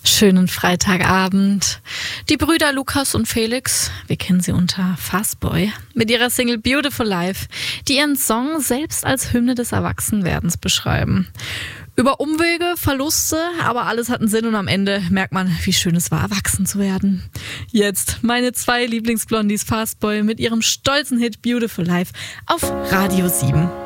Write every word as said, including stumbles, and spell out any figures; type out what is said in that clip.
Schönen Freitagabend. Die Brüder Lukas und Felix, wir kennen sie unter Fastboy, mit ihrer Single Beautiful Life, die ihren Song selbst als Hymne des Erwachsenwerdens beschreiben. Über Umwege, Verluste, aber alles hat einen Sinn und am Ende merkt man, wie schön es war, erwachsen zu werden. Jetzt meine zwei Lieblingsblondies Fastboy mit ihrem stolzen Hit Beautiful Life auf Radio sieben.